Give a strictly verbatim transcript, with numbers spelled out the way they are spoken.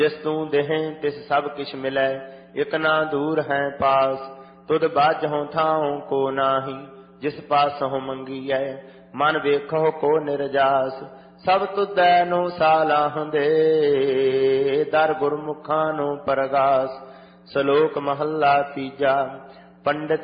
जिस तू देहें तिस सब किछ मिलै, इक ना दूर है पास। तुद बाजहु थाऊं को नाही, जिस पासहु मंगीऐ। मन वेखो को निरजास, सब तुदै नो सालाहंदे। दर गुरमुखां नो परगास। श्लोक महला तीजा। पंडित